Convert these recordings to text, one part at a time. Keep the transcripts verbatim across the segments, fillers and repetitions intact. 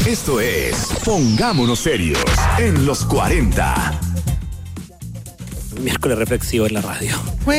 Esto es Pongámonos Serios en los cuarenta. Miércoles reflexivo en la radio.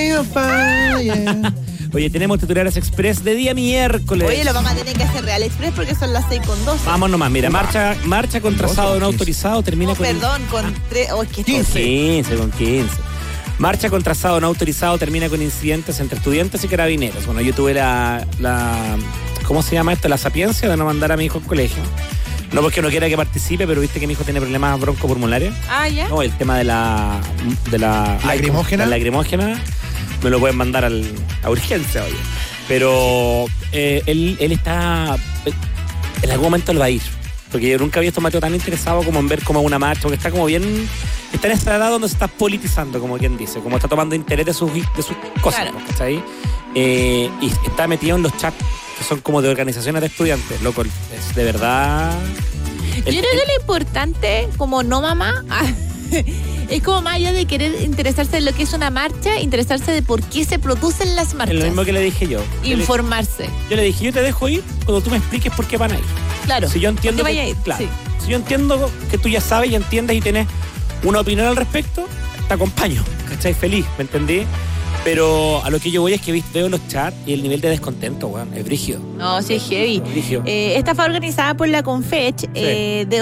Oye, tenemos titulares express de día miércoles. Oye, lo vamos a tener que hacer real express porque son las seis con doce. Vamos nomás, mira, marcha, marcha con trazado no autorizado termina no, con... Perdón, con tres... Oh, ¿qué quince. quince, con quince. Marcha con trazado no autorizado termina con incidentes entre estudiantes y carabineros. Bueno, yo tuve la... la ¿cómo se llama esto? La sapiencia de no mandar a mi hijo al colegio. No porque no quiera que participe, pero viste que mi hijo tiene problemas broncopulmonares. Ah, ¿ya? No, el tema de la... de la... ¿Lacrimógena? La lacrimógena me lo pueden mandar al, a urgencia, oye. Pero eh, él, él está... En algún momento él va a ir. Porque yo nunca había visto a Mateo tan interesado como en ver como una marcha, porque está como bien... Está en esa edad donde se está politizando, como quien dice, como está tomando interés de sus, de sus cosas, claro. ¿Cachai? Eh, y está metido en los chats que son como de organizaciones de estudiantes, loco, es de verdad... El, Yo creo que lo importante, como no mamá, es como más allá de querer interesarse en lo que es una marcha, interesarse de por qué se producen las marchas. Es lo mismo que le dije yo. Informarse. Yo le, yo le dije, yo te dejo ir cuando tú me expliques por qué van a ir. Claro. Si yo entiendo que, vaya a ir, claro, sí. Si yo entiendo que tú ya sabes y entiendes y tienes una opinión al respecto, te acompaño, ¿cachai? Feliz, ¿me entendí? Pero a lo que yo voy es que veo los chats y el nivel de descontento, weón, es brígido. No, sí, es heavy. Eh, esta fue organizada por la Confech. Sí. Eh, de...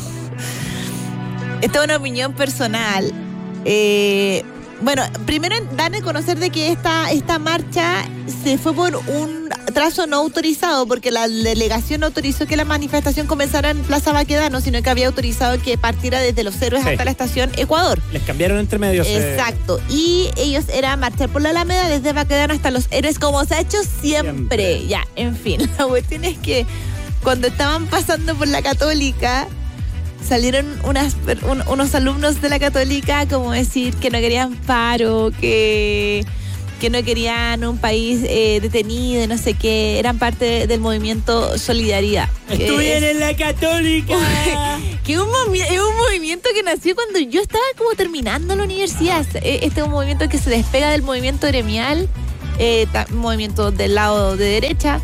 Esta es una opinión personal. Eh, bueno, primero dan a conocer de que esta, esta marcha se fue por un trazo no autorizado, porque la delegación no autorizó que la manifestación comenzara en Plaza Baquedano, sino que había autorizado que partiera desde Los Héroes sí. hasta la estación Ecuador. Les cambiaron entre medios. Exacto. Eh... Y ellos era marchar por la Alameda desde Baquedano hasta Los Héroes, como se ha hecho siempre. siempre. Ya, en fin. La cuestión es que cuando estaban pasando por la Católica, salieron unas, un, unos alumnos de la Católica como decir que no querían paro, que... que no querían un país eh, detenido, no sé qué, eran parte del movimiento Solidaridad. ¡Estuvieron en la Católica! Que es un, movi- un movimiento que nació cuando yo estaba como terminando la universidad. Este es un movimiento que se despega del movimiento gremial, eh, un movimiento del lado de derecha.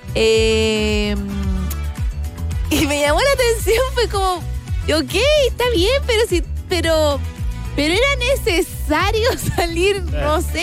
Eh, y me llamó la atención, fue como, ok, está bien, pero sí, pero... Pero era necesario salir, no sé,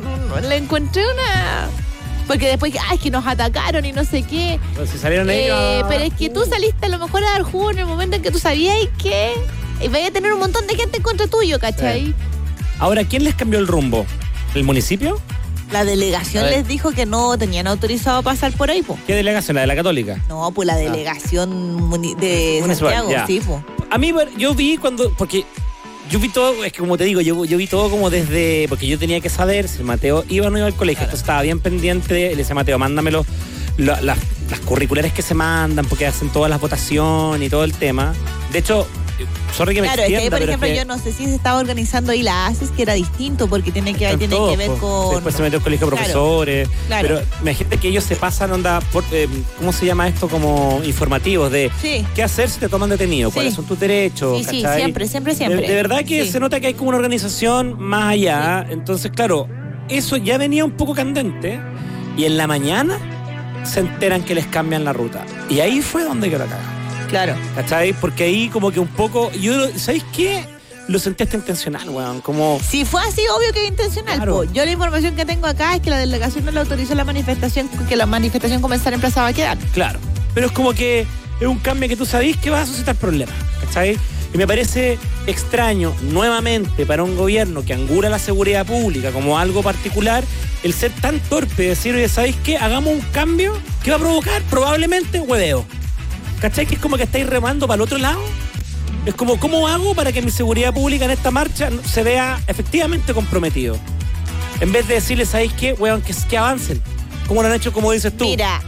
le encontré una... Porque después, ay, es que nos atacaron y no sé qué. Pero si salieron eh, ellos... Pero es que tú saliste a lo mejor a dar jugo en el momento en que tú sabías que vaya a tener un montón de gente en contra tuyo, ¿cachai? Sí. Ahora, ¿quién les cambió el rumbo? ¿El municipio? La delegación les dijo que no tenían autorizado pasar por ahí, po. ¿Qué delegación? ¿La de la Católica? No, pues la delegación ah. muni- de Municipal, Santiago, ya. sí, po. A mí, yo vi cuando... Porque... Yo vi todo, es que como te digo, yo, yo vi todo como desde... Porque yo tenía que saber si Mateo iba o no iba al colegio. Claro. Entonces estaba bien pendiente. Le decía a Mateo, mándamelo la, la, las curriculares que se mandan, porque hacen todas las votaciones y todo el tema. De hecho, sorry que me claro, extienda, es que, por pero ejemplo, es que yo no sé si se estaba organizando ahí la ACES, que era distinto, porque tiene que, tiene todo, que ver pues, con... Después se metió al colegio de claro, profesores. Claro. Pero imagínate que ellos se pasan onda... Por, eh, ¿cómo se llama esto? Como informativos de... Sí. ¿Qué hacer si te toman detenido? Sí. ¿Cuáles son tus derechos? Sí, sí, ¿cachai? siempre, siempre, siempre. De, de verdad que sí. se nota que hay como una organización más allá. Sí. Entonces, claro, eso ya venía un poco candente. Y en la mañana se enteran que les cambian la ruta. Y ahí fue donde quedó la cagada. Claro. ¿Cachai? Porque ahí como que un poco... yo ¿sabéis qué? Lo sentí hasta intencional, weón. Como... Si fue así, obvio que es intencional. Claro. Po. Yo la información que tengo acá es que la delegación no le autorizó la manifestación, que la manifestación comenzara en Plaza Baquedano. Claro. Pero es como que es un cambio que tú sabés que vas a suscitar problemas. ¿Cachai? Y me parece extraño, nuevamente, para un gobierno que angura la seguridad pública como algo particular, el ser tan torpe de decir, oye, ¿sabéis qué? Hagamos un cambio que va a provocar probablemente hueveo. ¿Cachai? Que es como que estáis remando para el otro lado. Es como, ¿cómo hago para que mi seguridad pública en esta marcha se vea efectivamente comprometido? En vez de decirles, ¿sabéis qué? Weón, que, que avancen. ¿Cómo lo han hecho, como dices tú? Mira,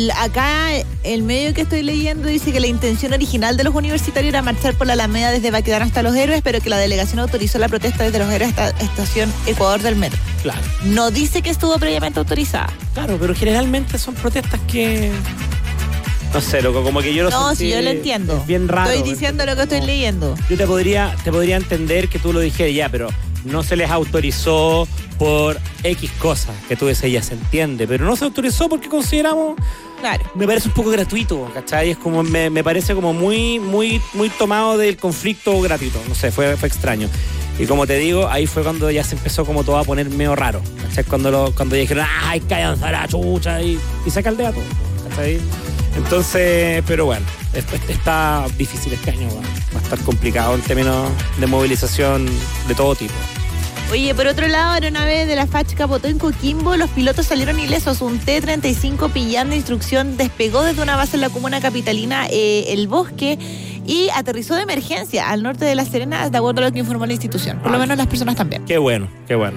acá el medio que estoy leyendo dice que la intención original de los universitarios era marchar por la Alameda desde Baquedano hasta Los Héroes, pero que la delegación autorizó la protesta desde Los Héroes hasta estación Ecuador del Metro. Claro. No dice que estuvo previamente autorizada. Claro, pero generalmente son protestas que... No sé, loco, como que yo lo No, sentí, si yo lo entiendo. Es bien raro. Estoy diciendo lo que estoy no. leyendo. Yo te podría, te podría entender que tú lo dijeras ya, pero no se les autorizó por X cosas, que tú decías, ya se entiende, pero no se autorizó porque consideramos Claro. Me parece un poco gratuito, ¿cachai? Es como, me, me parece como muy, muy, muy tomado del conflicto gratuito. No sé, fue, fue extraño. Y como te digo, ahí fue cuando ya se empezó como todo a poner medio raro, ¿cachai? Cuando, lo, cuando dijeron, ¡ay, cállense a la chucha! Y, y se caldea todo, ¿cachai? Entonces, pero bueno, esto, esto está difícil este año, va, va a estar complicado en términos de movilización de todo tipo. Oye, por otro lado, aeronave de la F A C H capotó en Coquimbo, los pilotos salieron ilesos. Un T treinta y cinco Pillán de instrucción despegó desde una base en la comuna capitalina eh, El Bosque y aterrizó de emergencia al norte de La Serena, de acuerdo a lo que informó la institución. Por lo menos las personas también. Qué bueno, qué bueno.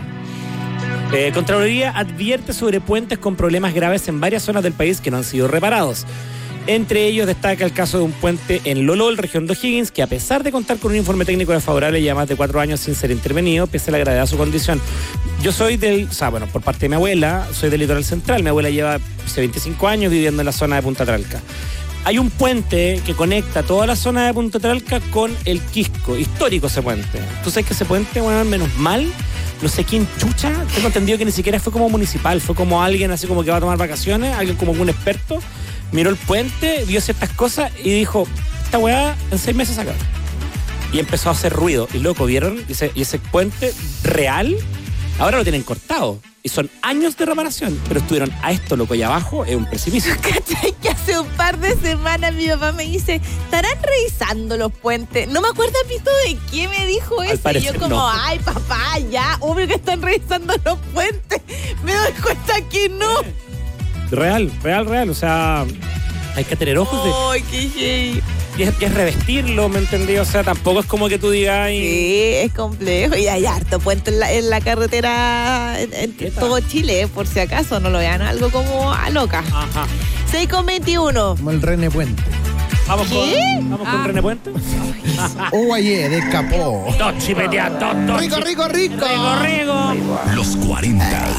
Eh, Contraloría advierte sobre puentes con problemas graves en varias zonas del país que no han sido reparados. Entre ellos destaca el caso de un puente en Lolol, región de O'Higgins, que a pesar de contar con un informe técnico desfavorable, lleva más de cuatro años sin ser intervenido, pese a la gravedad de su condición. Yo soy del, o sea, bueno, por parte de mi abuela, soy del litoral central. Mi abuela lleva hace veinticinco años viviendo en la zona de Punta Tralca. Hay un puente que conecta toda la zona de Punta Tralca con el Quisco, histórico ese puente. ¿Tú sabes que ese puente, bueno, menos mal, no sé quién chucha, tengo entendido que ni siquiera fue como municipal, fue como alguien así como que va a tomar vacaciones, alguien como un experto, miró el puente, vio ciertas cosas y dijo, esta weá en seis meses acá. Y empezó a hacer ruido. Y loco, ¿vieron? Y ese, y ese puente real, ahora lo tienen cortado. Y son años de reparación, pero estuvieron a esto, loco, y abajo es un precipicio. ¿Cachai? Que hace un par de semanas mi papá me dice, ¿estarán revisando los puentes? No me acuerdo, Pito, de qué me dijo Al eso. parecer, y yo como, no. ay, papá, ya, obvio que están revisando los puentes. Me doy cuenta que no. Real, real, real. O sea, hay que tener ojos de... Ay, qué gay. Y es, y es revestirlo, ¿me entendí? O sea, tampoco es como que tú digas... Y... Sí, es complejo. Y hay harto puente en la, en la carretera en, en ¿Qué tal? todo Chile, por si acaso, no lo vean algo como a loca. Ajá. seis con veintiuno. Como el René Puente. ¿Vamos ¿Qué? con, ¿vamos Ah. con René Puente? Oh, ayer, escapó. Dos chipeteas, dos, dos Rico, rico, rico. Rico, rico. Los cuarenta.